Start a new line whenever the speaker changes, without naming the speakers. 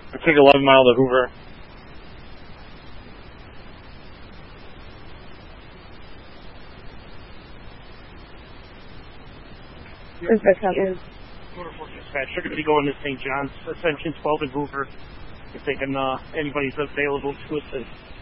I take 11 Mile to Hoover. Motor 4 dispatch. They're going to be going to St. John's, Ascension 12 in Hoover. If they can, anybody's available to assist.